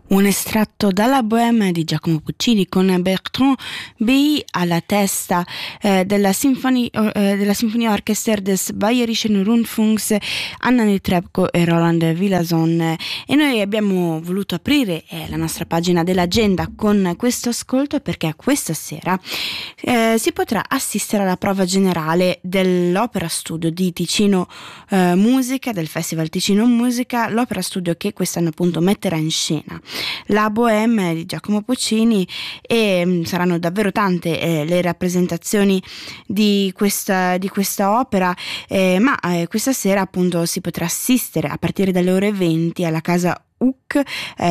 Un estratto dalla Bohème di Giacomo Puccini con Bertrand Bey alla testa della Symphonie Orchester des Bayerischen Rundfunks, Anna Netrebko e Roland Villazon. E noi abbiamo voluto aprire la nostra pagina dell'agenda con questo ascolto perché questa sera si potrà assistere alla prova generale dell'Opera Studio di Ticino Musica, del Festival Ticino Musica, l'opera studio che quest'anno appunto metterà in scena la Bohème di Giacomo Puccini, e saranno davvero tante le rappresentazioni di questa opera, ma questa sera appunto si potrà assistere a partire dalle ore 20 alla casa UC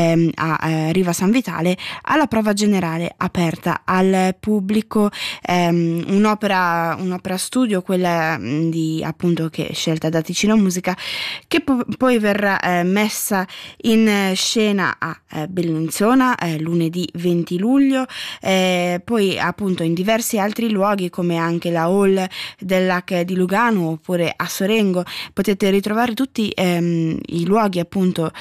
a Riva San Vitale alla prova generale aperta al pubblico, un'opera studio, quella di appunto che è scelta da Ticino Musica, che poi verrà messa in scena a Bellinzona lunedì 20 luglio, poi appunto in diversi altri luoghi come anche la Hall dell'Hac di Lugano oppure a Sorengo. Potete ritrovare tutti i luoghi appunto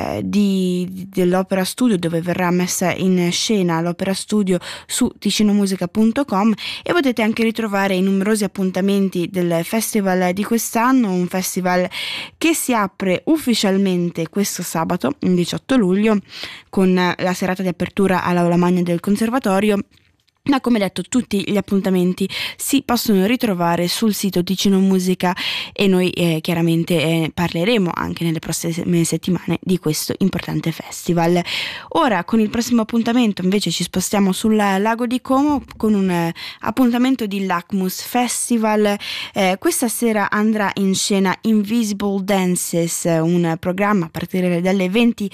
dell'opera studio dove verrà messa in scena l'opera studio su ticinomusica.com, e potete anche ritrovare i numerosi appuntamenti del festival di quest'anno, un festival che si apre ufficialmente questo sabato 18 luglio con la serata di apertura all'Aula Magna del Conservatorio. Ma come detto, tutti gli appuntamenti si possono ritrovare sul sito Ticino Musica, e noi chiaramente parleremo anche nelle prossime settimane di questo importante festival. Ora, con il prossimo appuntamento invece ci spostiamo sul lago di Como con un appuntamento di Lacmus Festival. Questa sera andrà in scena Invisible Dances, un programma a partire dalle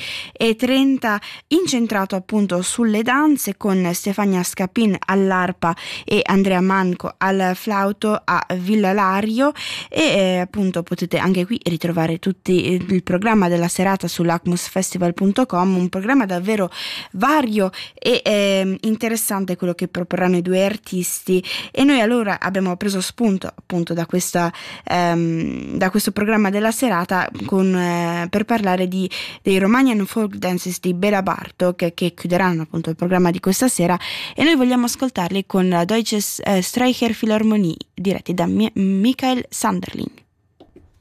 20:30 incentrato appunto sulle danze, con Stefania Scapin all'arpa e Andrea Manco al flauto a Villa Lario, e appunto potete anche qui ritrovare tutti il programma della serata su lacmusfestival.com, un programma davvero vario e interessante quello che proporranno i due artisti. E noi allora abbiamo preso spunto appunto da questo programma della serata per parlare dei Romanian Folk Dances di Bela Bartok, che chiuderanno appunto il programma di questa sera, e noi vogliamo ascoltarli con la Deutsche Streicher Philharmonie diretti da Michael Sanderling.